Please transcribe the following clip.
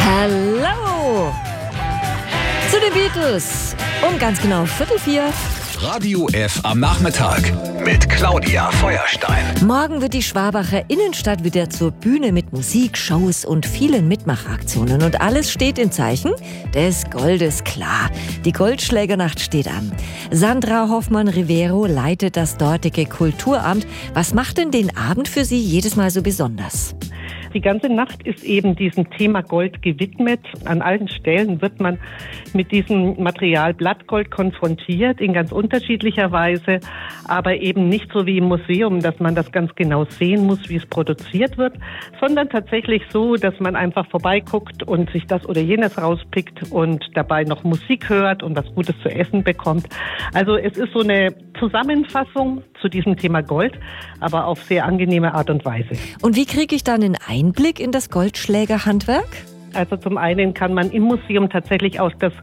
Hallo zu den Beatles um ganz genau 3:45. Radio F am Nachmittag mit Claudia Feuerstein. Morgen wird die Schwabacher Innenstadt wieder zur Bühne mit Musik, Shows und vielen Mitmachaktionen. Und alles steht im Zeichen des Goldes, klar. Die Goldschlägernacht steht an. Sandra Hoffmann-Rivero leitet das dortige Kulturamt. Was macht denn den Abend für Sie jedes Mal so besonders? Die ganze Nacht ist eben diesem Thema Gold gewidmet. An allen Stellen wird man mit diesem Material Blattgold konfrontiert, in ganz unterschiedlicher Weise, aber eben nicht so wie im Museum, dass man das ganz genau sehen muss, wie es produziert wird, sondern tatsächlich so, dass man einfach vorbeiguckt und sich das oder jenes rauspickt und dabei noch Musik hört und was Gutes zu essen bekommt. Also es ist so eine Zusammenfassung zu diesem Thema Gold, aber auf sehr angenehme Art und Weise. Und wie kriege ich dann einen Einblick in das Goldschlägerhandwerk? Also zum einen kann man im Museum tatsächlich auch das